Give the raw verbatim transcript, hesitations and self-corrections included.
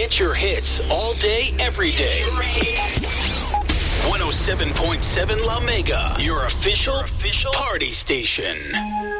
Get your hits all day, every day. one oh seven point seven La Mega, your official, official party station.